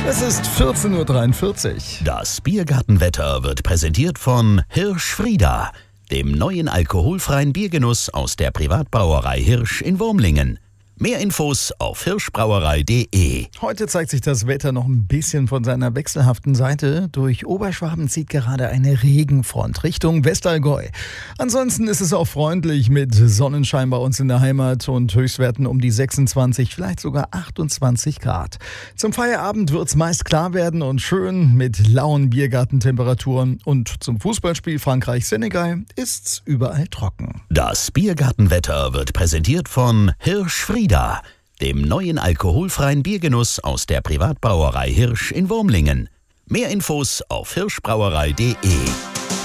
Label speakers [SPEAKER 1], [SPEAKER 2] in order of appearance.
[SPEAKER 1] Es ist 14:43 Uhr.
[SPEAKER 2] Das Biergartenwetter wird präsentiert von Hirsch-Frieda, dem neuen alkoholfreien Biergenuss aus der Privatbrauerei Hirsch in Wurmlingen. Mehr Infos auf hirschbrauerei.de.
[SPEAKER 1] Heute zeigt sich das Wetter noch ein bisschen von seiner wechselhaften Seite. Durch Oberschwaben zieht gerade eine Regenfront Richtung Westallgäu. Ansonsten ist es auch freundlich mit Sonnenschein bei uns in der Heimat und Höchstwerten um die 26, vielleicht sogar 28 Grad. Zum Feierabend wird es meist klar werden und schön mit lauen Biergartentemperaturen. Und zum Fußballspiel Frankreich-Senegal ist's überall trocken.
[SPEAKER 2] Das Biergartenwetter wird präsentiert von Hirsch-Frieda, dem neuen alkoholfreien Biergenuss aus der Privatbrauerei Hirsch in Wurmlingen. Mehr Infos auf hirschbrauerei.de.